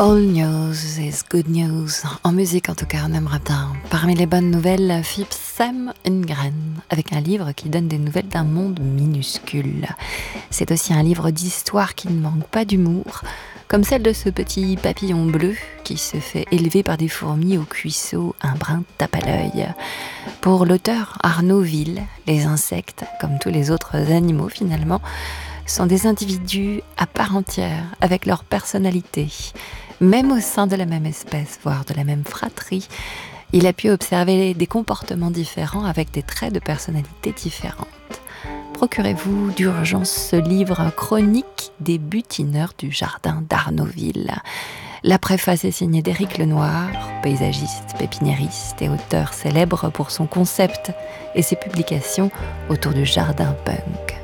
All news is good news. En musique, en tout cas, on aimerait bien. Parmi les bonnes nouvelles, Philippe sème une graine avec un livre qui donne des nouvelles d'un monde minuscule. C'est aussi un livre d'histoire qui ne manque pas d'humour, comme celle de ce petit papillon bleu qui se fait élever par des fourmis au cuisseau, un brin tape à l'œil. Pour l'auteur Arnaud Ville, les insectes, comme tous les autres animaux finalement, sont des individus à part entière, avec leur personnalité. Même au sein de la même espèce, voire de la même fratrie, il a pu observer des comportements différents avec des traits de personnalité différentes. Procurez-vous d'urgence ce livre chronique des butineurs du jardin d'Arnaudville. La préface est signée d'Éric Lenoir, paysagiste, pépiniériste et auteur célèbre pour son concept et ses publications autour du jardin punk.